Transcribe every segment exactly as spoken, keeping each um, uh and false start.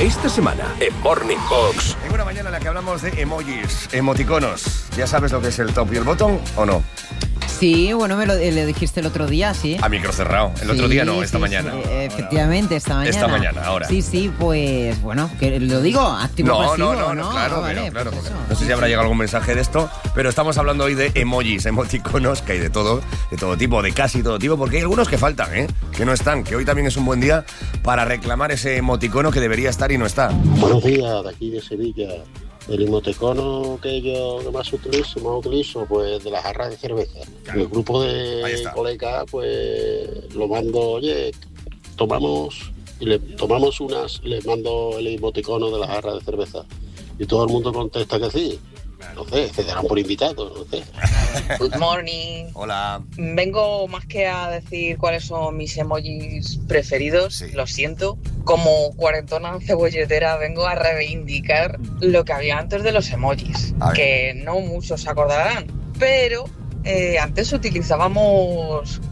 Esta semana en Morning Box. En una mañana en la que hablamos de emojis, emoticonos. ¿Ya sabes lo que es el top y el bottom o no? Sí, bueno, me lo le dijiste el otro día, sí. A micro cerrado. El sí, otro día no, esta sí, mañana. Sí, efectivamente, esta mañana. Esta mañana, ahora. Sí, sí, pues bueno, que lo digo, activo no, pasivo, no, no, no, ¿no? claro, Ah, vale, claro, pues claro. eso. No sé si habrá llegado algún mensaje de esto, pero estamos hablando hoy de emojis, emoticonos, que hay de todo, de todo tipo, de casi todo tipo, porque hay algunos que faltan, ¿eh? Que no están, que hoy también es un buen día para reclamar ese emoticono que debería estar y no está. Buenos días, de aquí de Sevilla. El emoticono que yo que más utilizo, más utilizo, pues de las jarras de cerveza. Claro. El grupo de colegas, pues lo mando, oye, tomamos y le tomamos unas, les mando el emoticono de las jarras de cerveza. Y todo el mundo contesta que sí. No sé, se darán por invitados, no sé. Good morning. Hola. Vengo más que a decir cuáles son mis emojis preferidos, sí. Lo siento. Como cuarentona cebolletera vengo a reivindicar lo que había antes de los emojis, que no muchos se acordarán, pero eh, antes utilizábamos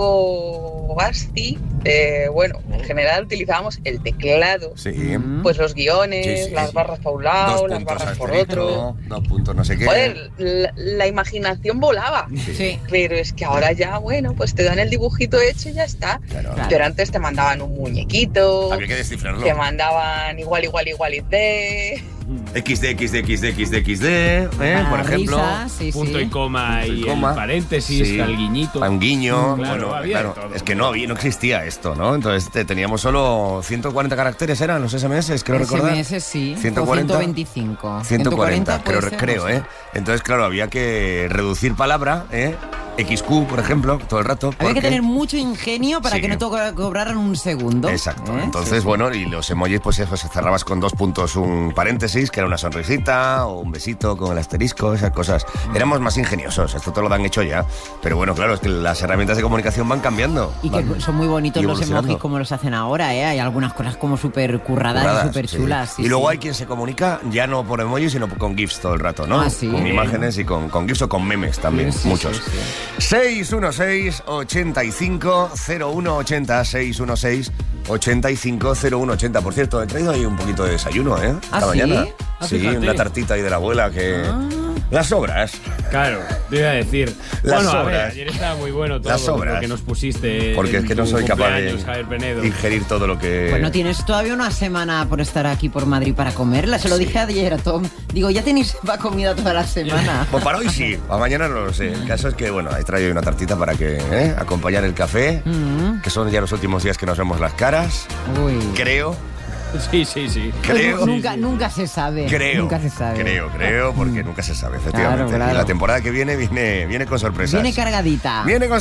código ASCII. Eh, bueno, en general utilizábamos el teclado, sí. Pues los guiones, sí, sí, las sí. barras por un lado, las barras por otro. Dos puntos no sé qué. Joder, la, la imaginación volaba. Sí. Pero es que ahora ya, bueno, pues te dan el dibujito hecho y ya está. Claro. Pero antes te mandaban un muñequito. Había que descifrarlo. Te mandaban igual, igual, igual y de... X D, X D, X D, X D, X D, ¿eh? Por ejemplo. Risa, sí, punto sí. y coma punto y, y coma. el paréntesis, Sí. el guiñito. Un guiño. Mm, claro, bueno, había claro, todo, es que no había, no existía esto, ¿no? Entonces te, teníamos solo ciento cuarenta caracteres, ¿eran los S M S? Creo recordar. S M S sí. ciento cuarenta. O ciento veinticinco. ciento cuarenta, creo, puede ser, creo, no sé. ¿eh? Entonces, claro, había que reducir palabra, ¿eh? X Q, por ejemplo, todo el rato. Había que porque... tener mucho ingenio para Sí. que no te co- cobraran un segundo. Exacto. ¿eh? Entonces, Sí, sí. bueno, y los emojis, pues eso, se cerrabas con dos puntos, un paréntesis, que era una sonrisita, o un besito con el asterisco, esas cosas. Éramos más ingeniosos, esto todo lo han hecho ya. Pero bueno, claro, es que las herramientas de comunicación van cambiando. Y que van son muy bonitos los evolucionando. emojis como los hacen ahora, ¿eh? Hay algunas cosas como súper curradas, Curradas, y súper chulas. sí. Sí, y luego sí. hay quien se comunica ya no por emojis, sino con GIFs todo el rato, ¿no? Ah, sí. Con Bien. imágenes y con, con GIFs o con memes también, Sí, sí, muchos. sí, sí. seis uno seis, ochenta y cinco, cero uno ochenta, seis uno seis, ochenta y cinco, cero uno ochenta. Por cierto, he traído ahí un poquito de desayuno, ¿eh? ¿Ah, Esta sí? mañana. Ah, Sí, fíjate. una tartita ahí de la abuela que... Ah. Las sobras. Claro, te iba a decir. Las bueno, a sobras. ver, ayer estaba muy bueno todo Las sobras. lo que nos pusiste. Porque en es que no tu soy capaz de cumpleaños, Javier Penedo. ingerir todo lo que... Bueno, tienes todavía una semana por estar aquí por Madrid para comerla. Se lo dije ayer a Tom. Digo, ya tenéis va comida toda la semana. Pues para hoy sí, para mañana no lo sé. El caso es que, bueno, he traído una tartita para que ¿eh? acompañar el café, Mm. que son ya los últimos días que nos vemos las caras. Uy. Creo, Sí, sí, sí. creo, Pues nunca, nunca se sabe. creo, Nunca se sabe. creo, creo, porque nunca se sabe, efectivamente. Claro, claro. Y la temporada que viene viene, viene con sorpresas. Viene cargadita. Viene con